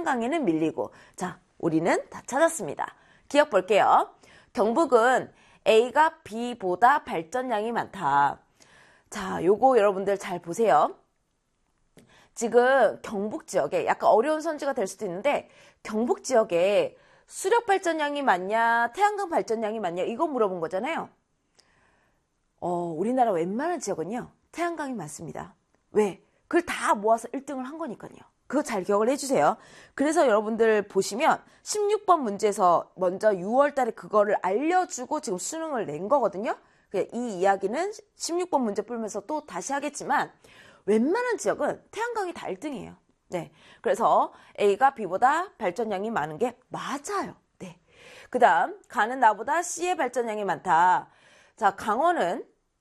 태안강에는 밀리고. 자, 우리는 다 찾았습니다. 기억 볼게요. 경북은 A가 B보다 발전량이 많다. 자, 요거 여러분들 잘 보세요. 지금 경북 지역에 약간 어려운 선지가 될 수도 있는데 경북 지역에 수력 발전량이 많냐, 태양광 발전량이 많냐 이거 물어본 거잖아요. 우리나라 웬만한 지역은요. 태양광이 많습니다. 왜? 그걸 다 모아서 1등을 한 거니까요. 그거 잘 기억을 해주세요. 그래서 여러분들 보시면 16번 문제에서 먼저 6월 달에 그거를 알려주고 지금 수능을 낸 거거든요. 이 이야기는 16번 문제 풀면서 또 다시 하겠지만 웬만한 지역은 태양광이 다 1등이에요. 네. 그래서 A가 B보다 발전량이 많은 게 맞아요. 네. 그 다음, 가는 나보다 C의 발전량이 많다. 자, 강원은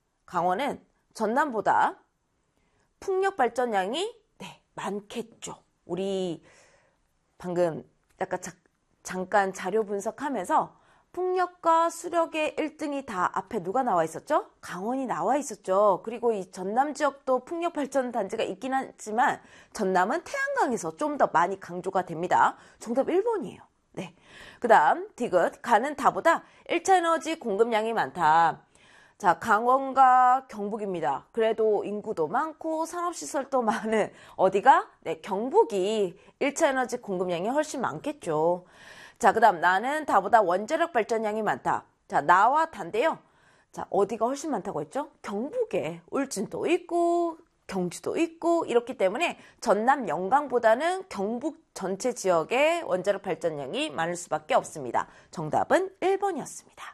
전남보다 풍력 발전량이 네, 많겠죠. 우리 방금 약간 잠깐 자료 분석하면서 풍력과 수력의 1등이 다 앞에 누가 나와 있었죠? 강원이 나와 있었죠. 그리고 이 전남 지역도 풍력 발전 단지가 있긴 하지만 전남은 태양광에서 좀 더 많이 강조가 됩니다. 정답 1번이에요. 네. 그 다음 디귿, 가는 다보다 1차 에너지 공급량이 많다. 자, 강원과 경북입니다. 그래도 인구도 많고 산업시설도 많은 어디가? 네, 경북이 1차 에너지 공급량이 훨씬 많겠죠. 자, 그 다음 나는 다보다 원자력 발전량이 많다. 자, 나와 단데요. 자, 어디가 훨씬 많다고 했죠? 경북에 울진도 있고 경주도 있고 이렇기 때문에 전남 영광보다는 경북 전체 지역의 원자력 발전량이 많을 수밖에 없습니다. 정답은 1번이었습니다.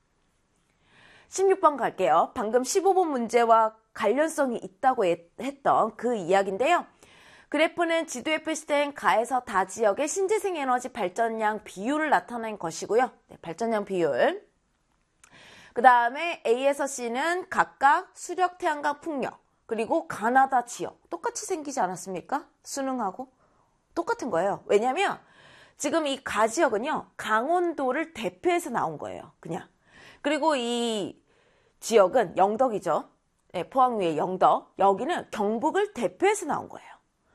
16번 갈게요. 방금 15번 문제와 관련성이 있다고 했던 그 이야기인데요. 그래프는 지도에 표시된 가에서 다 지역의 신재생 에너지 발전량 비율을 나타낸 것이고요. 네, 발전량 비율. 그 다음에 A에서 C는 각각 수력, 태양광, 풍력, 그리고 가나다 지역. 똑같이 생기지 않았습니까? 수능하고. 똑같은 거예요. 왜냐면 지금 이 가 지역은요. 강원도를 대표해서 나온 거예요. 그냥. 그리고 이 지역은 영덕이죠. 네, 포항 위에 영덕. 여기는 경북을 대표해서 나온 거예요.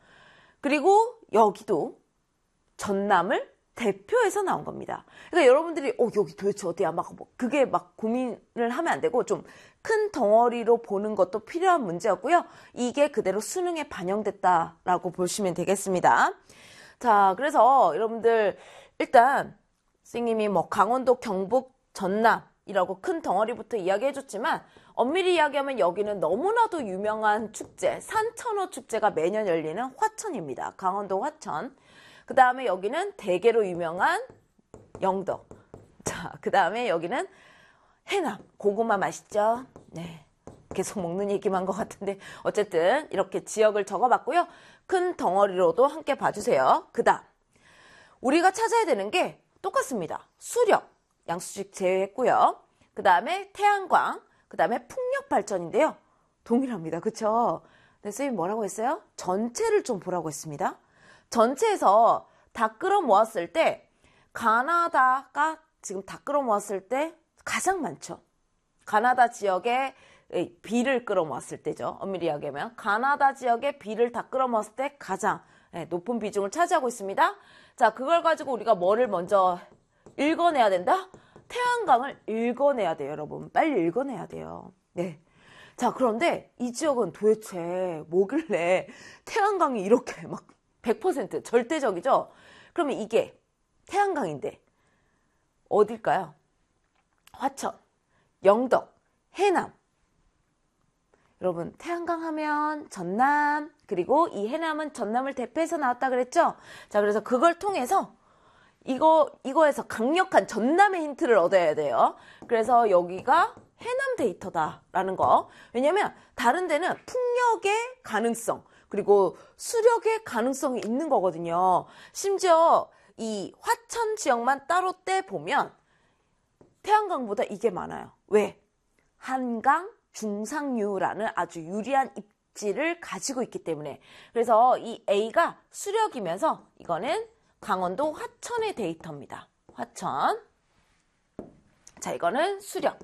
그리고 여기도 전남을 대표해서 나온 겁니다. 그러니까 여러분들이 여기 도대체 어디야? 그게 고민을 하면 안 되고 좀 큰 덩어리로 보는 것도 필요한 문제였고요. 이게 그대로 수능에 반영됐다라고 보시면 되겠습니다. 자, 그래서 여러분들 일단 선생님이 강원도, 경북, 전남이라고 큰 덩어리부터 이야기해줬지만 엄밀히 이야기하면 여기는 너무나도 유명한 축제, 산천어 축제가 매년 열리는 화천입니다. 강원도 화천. 그 다음에 여기는 대게로 유명한 영덕. 자, 그 다음에 여기는 해남. 고구마 맛있죠? 네. 계속 먹는 얘기만 한 것 같은데 어쨌든 이렇게 지역을 적어봤고요. 큰 덩어리로도 함께 봐주세요. 그 다음 우리가 찾아야 되는 게 똑같습니다. 수력, 양수직 제외했고요. 그 다음에 태양광, 그 다음에 풍력 발전인데요. 동일합니다. 그쵸? 네, 선생님 뭐라고 했어요? 전체를 좀 보라고 했습니다. 전체에서 다 끌어모았을 때 가나다가 지금 다 끌어모았을 때 가장 많죠. 가나다 지역에 B를 끌어모았을 때죠. 엄밀히 이야기하면 가나다 지역의 B를 다 끌어모았을 때 가장 높은 비중을 차지하고 있습니다. 자, 그걸 가지고 우리가 뭐를 먼저 읽어내야 된다? 태양광을 읽어내야 돼요, 여러분. 빨리 읽어내야 돼요. 네. 자, 그런데 이 지역은 도대체 뭐길래 태양광이 이렇게 100% 절대적이죠? 그러면 이게 태양광인데 어딜까요? 화천, 영덕, 해남. 여러분, 태양광 하면 전남, 그리고 이 해남은 전남을 대표해서 나왔다 그랬죠? 자, 그래서 그걸 통해서 이거에서 강력한 전남의 힌트를 얻어야 돼요. 그래서 여기가 해남 데이터다라는 거. 왜냐면 다른 데는 풍력의 가능성, 그리고 수력의 가능성이 있는 거거든요. 심지어 이 화천 지역만 따로 떼보면 태양광보다 이게 많아요. 왜? 한강 중상류라는 아주 유리한 입지를 가지고 있기 때문에. 그래서 이 A가 수력이면서 이거는 강원도 화천의 데이터입니다. 화천. 자, 이거는 수력.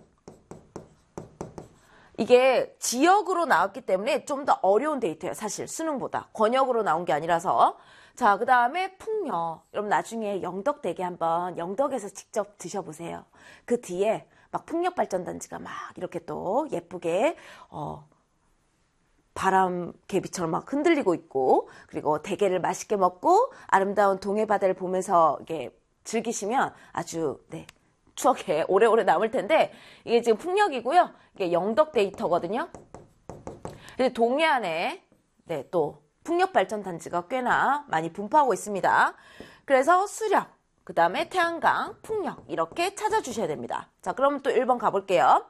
이게 지역으로 나왔기 때문에 좀 더 어려운 데이터예요. 사실 수능보다. 권역으로 나온 게 아니라서. 자, 그 다음에 풍력. 여러분 나중에 영덕대게 한번 영덕에서 직접 드셔보세요. 그 뒤에 막 풍력발전단지가 막 이렇게 또 예쁘게 바람개비처럼 막 흔들리고 있고, 그리고 대게를 맛있게 먹고 아름다운 동해 바다를 보면서 이게 즐기시면 아주 추억에 오래오래 남을 텐데, 이게 지금 풍력이고요. 이게 영덕 데이터거든요. 근데 동해안에 또 풍력발전단지가 꽤나 많이 분포하고 있습니다. 그래서 수력, 그 다음에 태양광, 풍력 이렇게 찾아주셔야 됩니다. 자, 그럼 또 1번 가볼게요.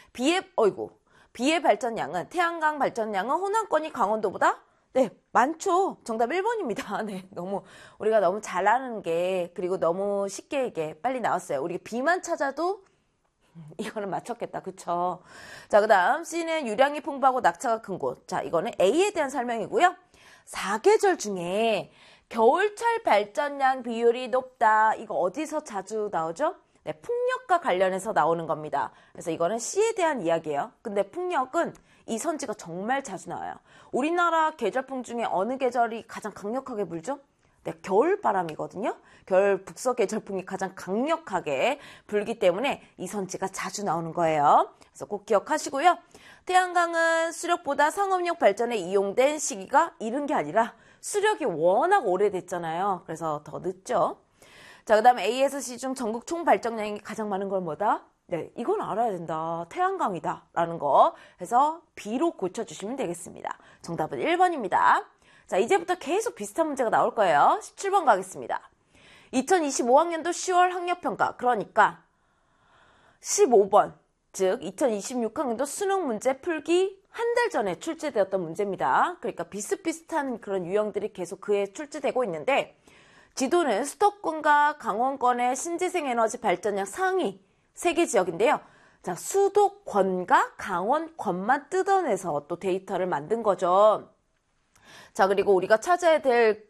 비의 발전량은, 태양광 발전량은 호남권이 강원도보다 많죠. 정답 1번입니다. 우리가 너무 잘 아는 게, 그리고 너무 쉽게 이게 빨리 나왔어요. 우리 비만 찾아도 이거는 맞췄겠다. 그쵸? 자, 그 다음 C는 유량이 풍부하고 낙차가 큰 곳. 자, 이거는 A에 대한 설명이고요. 4계절 중에 겨울철 발전량 비율이 높다. 이거 어디서 자주 나오죠? 풍력과 관련해서 나오는 겁니다. 그래서 이거는 C에 대한 이야기예요. 근데 풍력은 이 선지가 정말 자주 나와요. 우리나라 계절풍 중에 어느 계절이 가장 강력하게 불죠? 겨울바람이거든요. 겨울 북서 계절풍이 가장 강력하게 불기 때문에 이 선지가 자주 나오는 거예요. 그래서 꼭 기억하시고요. 태양광은 수력보다 상업용 발전에 이용된 시기가 이른 게 아니라 수력이 워낙 오래됐잖아요. 그래서 더 늦죠. 자, 그 다음에 A에서 C 중 전국 총 발전량이 가장 많은 건 뭐다? 이건 알아야 된다. 태양광이다. 라는 거. 그래서 B로 고쳐주시면 되겠습니다. 정답은 1번입니다. 자, 이제부터 계속 비슷한 문제가 나올 거예요. 17번 가겠습니다. 2025학년도 10월 학력평가, 그러니까 15번, 즉 2026학년도 수능 문제 풀기 한 달 전에 출제되었던 문제입니다. 그러니까 비슷비슷한 그런 유형들이 계속 그에 출제되고 있는데, 지도는 수도권과 강원권의 신재생 에너지 발전량 상위 3개 지역인데요. 자, 수도권과 강원권만 뜯어내서 또 데이터를 만든 거죠. 자, 그리고 우리가 찾아야 될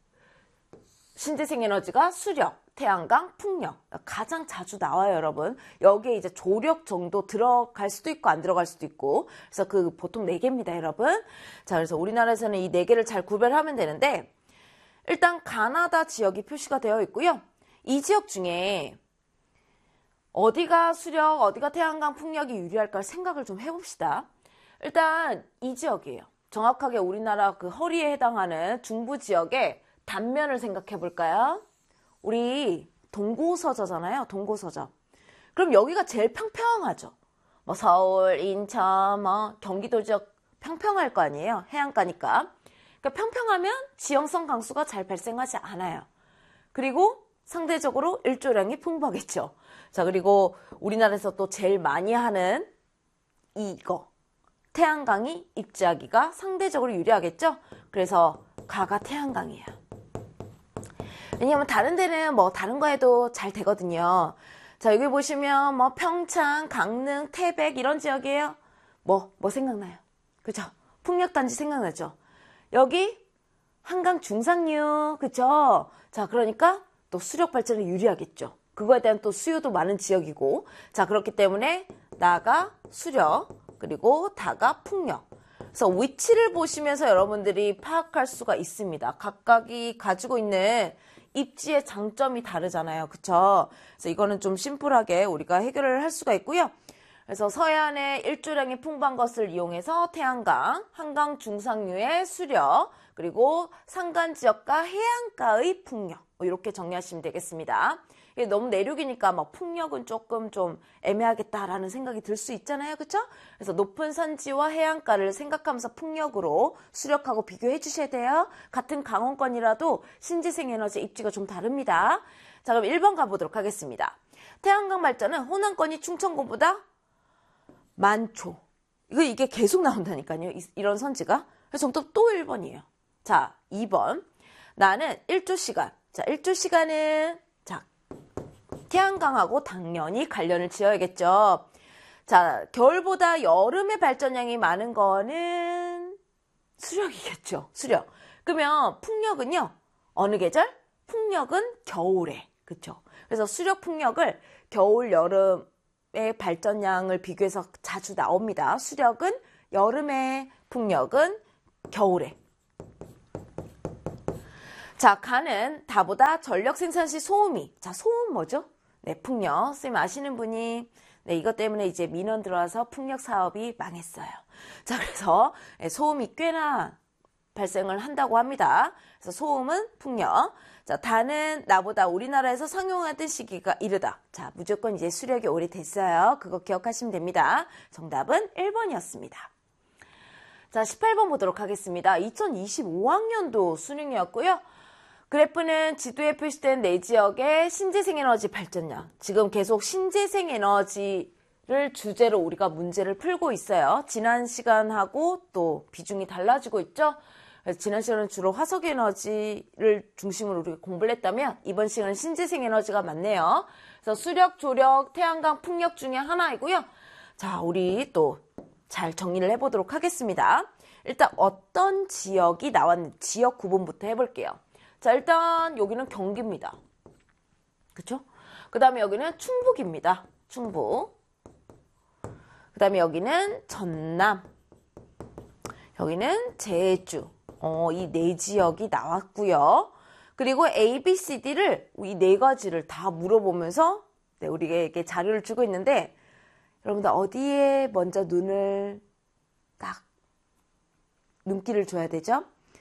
신재생 에너지가 수력, 태양광, 풍력. 가장 자주 나와요, 여러분. 여기에 이제 조력 정도 들어갈 수도 있고 안 들어갈 수도 있고. 그래서 그 보통 4개입니다, 여러분. 자, 그래서 우리나라에서는 이 4개를 잘 구별하면 되는데, 일단 가나다 지역이 표시가 되어 있고요. 이 지역 중에 어디가 수력, 어디가 태양광, 풍력이 유리할까 생각을 좀 해봅시다. 일단 이 지역이에요. 정확하게 우리나라 그 허리에 해당하는 중부 지역의 단면을 생각해 볼까요? 우리 동고서저잖아요. 동고서저. 그럼 여기가 제일 평평하죠. 뭐 서울, 인천, 경기도 지역 평평할 거 아니에요. 해안가니까. 그러니까 평평하면 지형성 강수가 잘 발생하지 않아요. 그리고 상대적으로 일조량이 풍부하겠죠. 자, 그리고 우리나라에서 또 제일 많이 하는 이거. 태양광이 입지하기가 상대적으로 유리하겠죠? 그래서 가가 태양광이에요. 왜냐면 다른 데는 다른 거 해도 잘 되거든요. 자, 여기 보시면 평창, 강릉, 태백 이런 지역이에요. 뭐 생각나요? 그죠? 풍력단지 생각나죠? 여기 한강 중상류, 그죠? 자, 그러니까 또 수력 발전에 유리하겠죠. 그거에 대한 또 수요도 많은 지역이고. 자, 그렇기 때문에 나가 수력, 그리고 다가 풍력. 그래서 위치를 보시면서 여러분들이 파악할 수가 있습니다. 각각이 가지고 있는 입지의 장점이 다르잖아요. 그쵸? 그래서 이거는 좀 심플하게 우리가 해결을 할 수가 있고요. 그래서 서해안의 일조량이 풍부한 것을 이용해서 태양광, 한강 중상류의 수력, 그리고 산간 지역과 해안가의 풍력. 이렇게 정리하시면 되겠습니다. 이게 너무 내륙이니까 풍력은 조금 좀 애매하겠다라는 생각이 들 수 있잖아요. 그쵸? 그래서 높은 산지와 해안가를 생각하면서 풍력으로 수력하고 비교해 주셔야 돼요. 같은 강원권이라도 신재생 에너지 입지가 좀 다릅니다. 자, 그럼 1번 가보도록 하겠습니다. 태양광 발전은 호남권이 충청권보다 많죠. 이게 계속 나온다니까요. 이런 선지가. 그래서 정답 또 1번이에요. 자, 2번. 나는 일조시간. 자, 일조시간은 태양광하고 당연히 관련을 지어야겠죠. 자, 겨울보다 여름의 발전량이 많은 거는 수력이겠죠. 수력. 그러면 풍력은요. 어느 계절? 풍력은 겨울에. 그렇죠. 그래서 수력 풍력을 겨울, 여름의 발전량을 비교해서 자주 나옵니다. 수력은 여름에, 풍력은 겨울에. 자, 가는 다보다 전력 생산 시 소음이. 자, 소음 뭐죠? 네, 풍력. 선생님 아시는 분이 네, 이것 때문에 이제 민원 들어와서 풍력 사업이 망했어요. 자, 그래서 소음이 꽤나 발생을 한다고 합니다. 그래서 소음은 풍력. 자, 다는 나보다 우리나라에서 상용화된 시기가 이르다. 자, 무조건 이제 수력이 오래됐어요. 그거 기억하시면 됩니다. 정답은 1번이었습니다. 자, 18번 보도록 하겠습니다. 2025학년도 수능이었고요. 그래프는 지도에 표시된 네 지역의 신재생에너지 발전량. 지금 계속 신재생에너지를 주제로 우리가 문제를 풀고 있어요. 지난 시간하고 또 비중이 달라지고 있죠. 그래서 지난 시간은 주로 화석에너지를 중심으로 우리가 공부를 했다면 이번 시간은 신재생에너지가 많네요. 그래서 수력, 조력, 태양광, 풍력 중에 하나이고요. 자, 우리 또 잘 정리를 해보도록 하겠습니다. 일단 어떤 지역이 나왔는지 지역 구분부터 해볼게요. 자, 일단 여기는 경기입니다. 그쵸? 그 다음에 여기는 충북입니다. 충북. 그 다음에 여기는 전남. 여기는 제주. 이 네 지역이 나왔고요. 그리고 A, B, C, D를 이 네 가지를 다 물어보면서 네, 우리에게 자료를 주고 있는데 여러분들 어디에 먼저 눈을 딱 눈길을 줘야 되죠?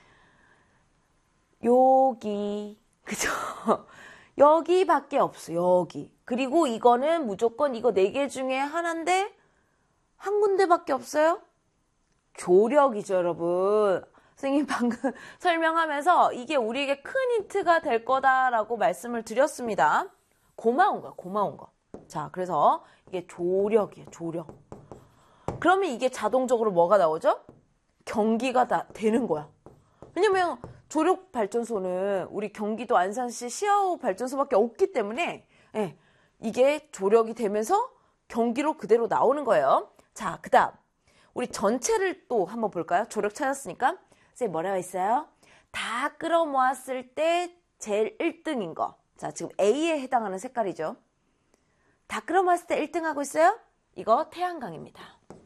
여기, 그죠? 여기밖에 없어, 여기. 그리고 이거는 무조건 이거 4개 중에 하나인데 한 군데밖에 없어요? 조력이죠, 여러분. 선생님 방금 설명하면서 이게 우리에게 큰 힌트가 될 거다라고 말씀을 드렸습니다. 고마운 거야, 고마운 거. 자, 그래서 이게 조력이에요, 조력. 그러면 이게 자동적으로 뭐가 나오죠? 경기가 되는 거야. 왜냐면 조력 발전소는 우리 경기도 안산시 시아호 발전소밖에 없기 때문에 예, 이게 조력이 되면서 경기로 그대로 나오는 거예요. 자, 그 다음 우리 전체를 또 한번 볼까요? 조력 찾았으니까 선생님 뭐라고 했어요? 다 끌어모았을 때 제일 1등인 거. 자, 지금 A에 해당하는 색깔이죠. 다 끌어모았을 때 1등 하고 있어요? 이거 태양광입니다.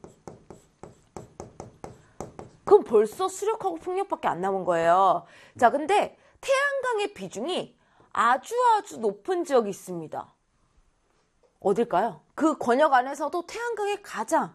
그럼 벌써 수력하고 풍력밖에 안 남은 거예요. 자, 근데 태양광의 비중이 아주 높은 지역이 있습니다. 어딜까요? 그 권역 안에서도 태양광이 가장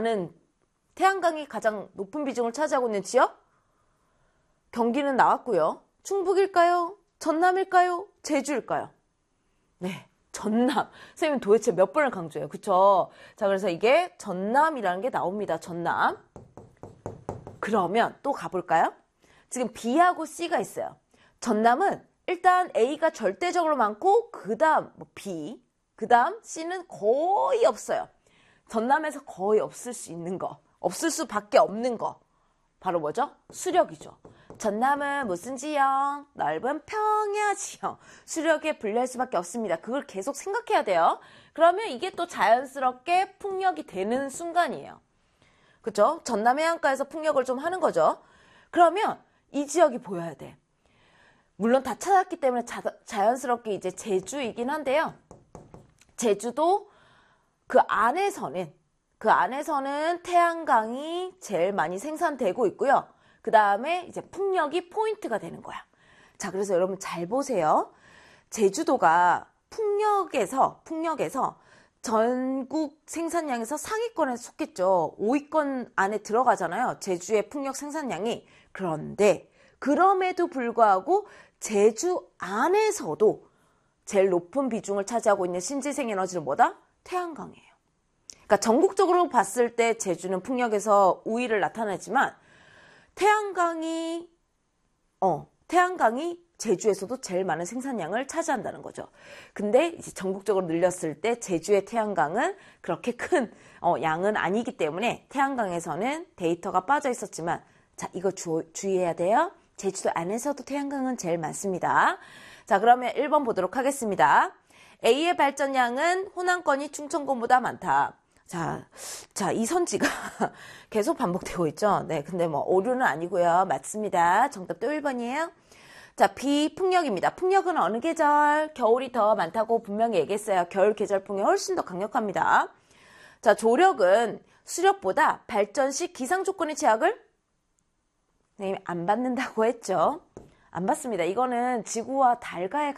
높은 비중을 차지하고 있는 지역? 경기는 나왔고요. 충북일까요? 전남일까요? 제주일까요? 네, 전남. 선생님 도대체 몇 번을 강조해요. 그쵸? 자, 그래서 이게 전남이라는 게 나옵니다. 전남. 그러면 또 가볼까요? 지금 B하고 C가 있어요. 전남은 일단 A가 절대적으로 많고 그 다음 B, 그 다음 C는 거의 없어요. 전남에서 거의 없을 수 있는 거, 없을 수밖에 없는 거 바로 뭐죠? 수력이죠. 전남은 무슨 지형? 넓은 평야 지형. 수력에 분류할 수밖에 없습니다. 그걸 계속 생각해야 돼요. 그러면 이게 또 자연스럽게 풍력이 되는 순간이에요. 그쵸? 전남 해안가에서 풍력을 좀 하는 거죠. 그러면 이 지역이 보여야 돼. 물론 다 찾았기 때문에 자연스럽게 이제 제주이긴 한데요. 제주도 그 안에서는 태양광이 제일 많이 생산되고 있고요. 그 다음에 이제 풍력이 포인트가 되는 거야. 자, 그래서 여러분 잘 보세요. 제주도가 풍력에서 전국 생산량에서 상위권에 속했죠. 5위권 안에 들어가잖아요. 제주의 풍력 생산량이. 그런데 그럼에도 불구하고 제주 안에서도 제일 높은 비중을 차지하고 있는 신재생 에너지는 뭐다? 태양광이에요. 그러니까 전국적으로 봤을 때 제주는 풍력에서 우위를 나타내지만 태양광이 제주에서도 제일 많은 생산량을 차지한다는 거죠. 근데 이제 전국적으로 늘렸을 때 제주의 태양광은 그렇게 큰 양은 아니기 때문에 태양광에서는 데이터가 빠져 있었지만 자, 이거 주의해야 돼요. 제주도 안에서도 태양광은 제일 많습니다. 자, 그러면 1번 보도록 하겠습니다. A의 발전량은 호남권이 충청권보다 많다. 자, 이 선지가 계속 반복되고 있죠. 네, 근데 뭐 오류는 아니고요. 맞습니다. 정답도 1번이에요. 자, B 풍력입니다. 풍력은 어느 계절? 겨울이 더 많다고 분명히 얘기했어요. 겨울 계절 풍력이 훨씬 더 강력합니다. 자, 조력은 수력보다 발전 시 기상 조건의 제약을 안 받는다고 했죠. 안 받습니다. 이거는 지구와 달과의